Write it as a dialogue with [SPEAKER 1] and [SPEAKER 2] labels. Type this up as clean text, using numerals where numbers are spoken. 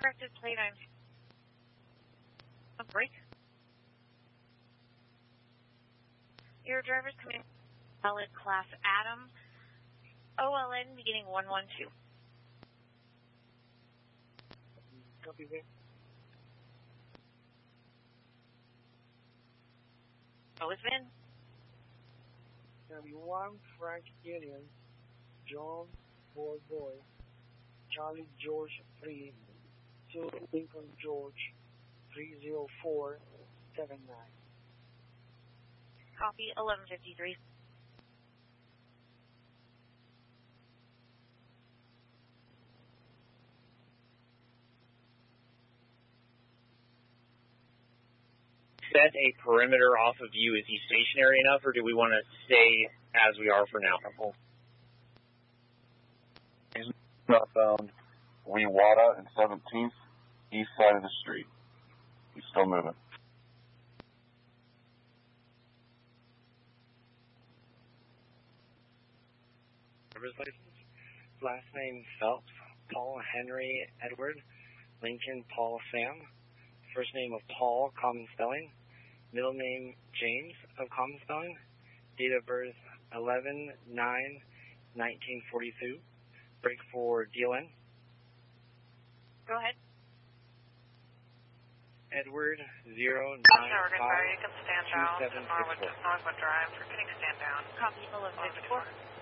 [SPEAKER 1] corrected plate. I'm a break. Your driver's coming valid class Adam, OLN beginning 112.
[SPEAKER 2] Copy that.
[SPEAKER 1] Oh, it's Vin.
[SPEAKER 2] Copy 1, Frank Union, John, Boy, Charlie George 3, 2 Lincoln George 30479.
[SPEAKER 1] Copy 1153.
[SPEAKER 3] Set a perimeter off of you. Is he stationary enough, or do we want to stay as we are for now?
[SPEAKER 4] He's northbound Wewata and 17th, east side of the street. He's still moving.
[SPEAKER 5] Driver's license. Last name Phelps, Paul Henry Edward, Lincoln Paul Sam. First name of Paul, common spelling. Middle name James of common spelling. Date of birth 11/9/1942. Break for DLN.
[SPEAKER 1] Go ahead.
[SPEAKER 5] Edward 095
[SPEAKER 6] You can stand down to Norwood Drive. Repeating stand down.
[SPEAKER 1] Copy 1154.